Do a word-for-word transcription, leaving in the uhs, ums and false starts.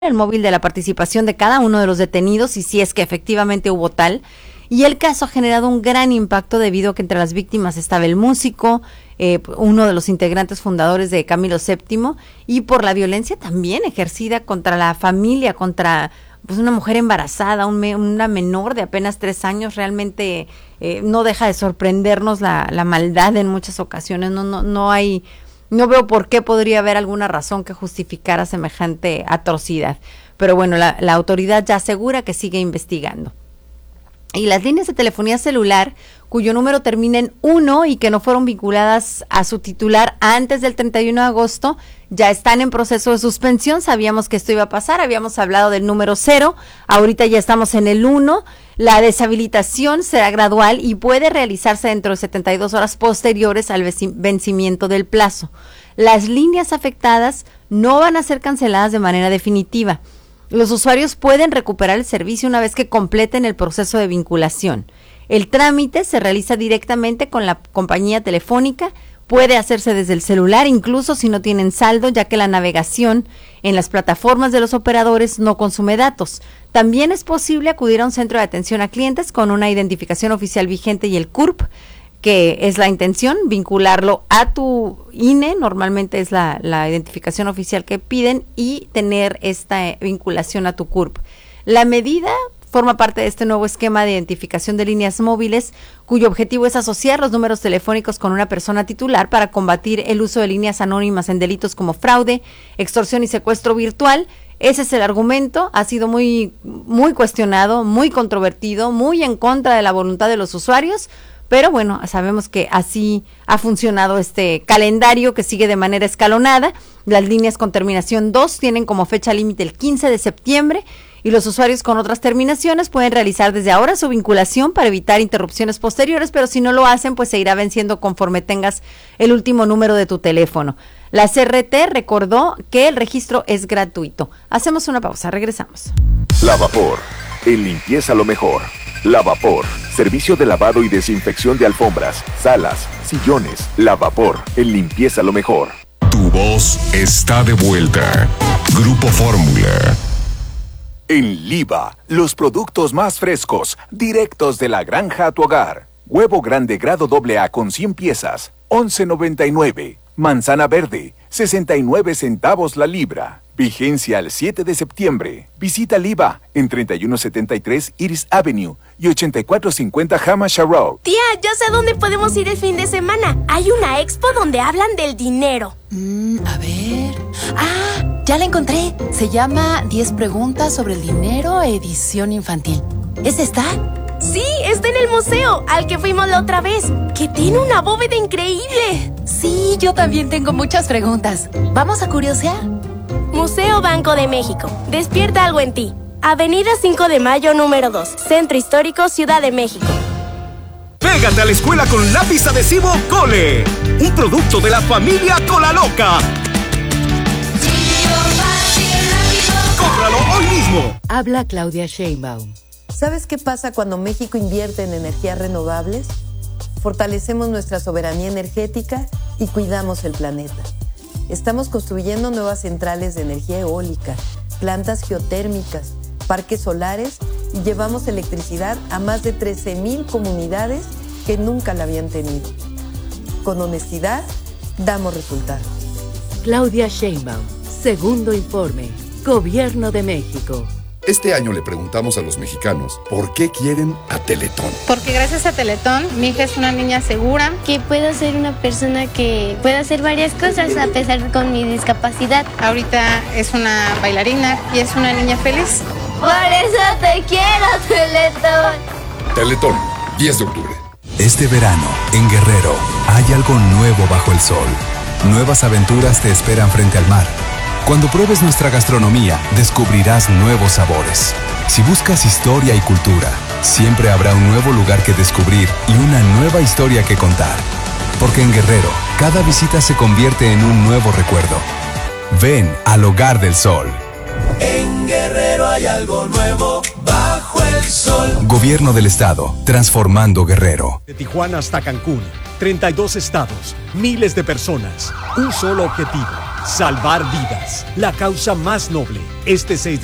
el móvil de la participación de cada uno de los detenidos y si es que efectivamente hubo tal. Y el caso ha generado un gran impacto debido a que entre las víctimas estaba el músico, eh, uno de los integrantes fundadores de Camilo séptimo, y por la violencia también ejercida contra la familia, contra pues una mujer embarazada, un me, una menor de apenas tres años. Realmente eh, no deja de sorprendernos la, la maldad en muchas ocasiones. No, no, no hay... No veo por qué podría haber alguna razón que justificara semejante atrocidad. Pero bueno, la, la autoridad ya asegura que sigue investigando. Y las líneas de telefonía celular, cuyo número termina en uno y que no fueron vinculadas a su titular antes del treinta y uno de agosto, ya están en proceso de suspensión. Sabíamos que esto iba a pasar, habíamos hablado del número cero, ahorita ya estamos en el uno. La deshabilitación será gradual y puede realizarse dentro de setenta y dos horas posteriores al vencimiento del plazo. Las líneas afectadas no van a ser canceladas de manera definitiva. Los usuarios pueden recuperar el servicio una vez que completen el proceso de vinculación. El trámite se realiza directamente con la compañía telefónica, puede hacerse desde el celular, incluso si no tienen saldo, ya que la navegación en las plataformas de los operadores no consume datos. También es posible acudir a un centro de atención a clientes con una identificación oficial vigente y el C U R P, que es la intención, vincularlo a tu I N E, normalmente es la, la identificación oficial que piden, y tener esta vinculación a tu C U R P. La medida forma parte de este nuevo esquema de identificación de líneas móviles, cuyo objetivo es asociar los números telefónicos con una persona titular para combatir el uso de líneas anónimas en delitos como fraude, extorsión y secuestro virtual. Ese es el argumento, ha sido muy, muy cuestionado, muy controvertido, muy en contra de la voluntad de los usuarios, pero bueno, sabemos que así ha funcionado este calendario que sigue de manera escalonada. Las líneas con terminación dos tienen como fecha límite el quince de septiembre y los usuarios con otras terminaciones pueden realizar desde ahora su vinculación para evitar interrupciones posteriores, pero si no lo hacen, pues se irá venciendo conforme tengas el último número de tu teléfono. La C R T recordó que el registro es gratuito. Hacemos una pausa, regresamos. Lavapor, en limpieza lo mejor. Lavapor, servicio de lavado y desinfección de alfombras, salas, sillones. Lavapor, en limpieza lo mejor. Tu voz está de vuelta. Grupo Fórmula. En Liva, los productos más frescos, directos de la granja a tu hogar. Huevo grande grado doble A con cien piezas, once noventa y nueve. Manzana verde, sesenta y nueve centavos la libra. Vigencia al siete de septiembre. Visita Liva en treinta y uno setenta y tres Iris Avenue y ochenta y cuatro cincuenta Hamasha Road. Tía, yo sé a dónde podemos ir el fin de semana. Hay una expo donde hablan del dinero. Mm, a ver... ¡Ah! Ya la encontré. Se llama diez preguntas sobre el dinero, edición infantil. ¿Es esta? Sí, está en el museo, al que fuimos la otra vez, que tiene una bóveda increíble. Sí, yo también tengo muchas preguntas. ¿Vamos a curiosear? Museo Banco de México. Despierta algo en ti. Avenida cinco de Mayo, número dos. Centro Histórico, Ciudad de México. Pégate a la escuela con lápiz adhesivo Cole. Un producto de la familia Cola Loca. ¡Cómpralo hoy mismo! Habla Claudia Sheinbaum. ¿Sabes qué pasa cuando México invierte en energías renovables? Fortalecemos nuestra soberanía energética y cuidamos el planeta. Estamos construyendo nuevas centrales de energía eólica, plantas geotérmicas, parques solares y llevamos electricidad a más de trece mil comunidades que nunca la habían tenido. Con honestidad, damos resultados. Claudia Sheinbaum, segundo informe, Gobierno de México. Este año le preguntamos a los mexicanos por qué quieren a Teletón. Porque gracias a Teletón, mi hija es una niña segura. Que puedo ser una persona que pueda hacer varias cosas a pesar de con mi discapacidad. Ahorita es una bailarina y es una niña feliz. Por eso te quiero, Teletón. Teletón, diez de octubre. Este verano, en Guerrero, hay algo nuevo bajo el sol. Nuevas aventuras te esperan frente al mar. Cuando pruebes nuestra gastronomía, descubrirás nuevos sabores. Si buscas historia y cultura, siempre habrá un nuevo lugar que descubrir y una nueva historia que contar. Porque en Guerrero, cada visita se convierte en un nuevo recuerdo. Ven al Hogar del Sol. En Guerrero hay algo nuevo bajo el sol. Gobierno del Estado, transformando Guerrero. De Tijuana hasta Cancún. treinta y dos estados, miles de personas, un solo objetivo, salvar vidas. La causa más noble, este seis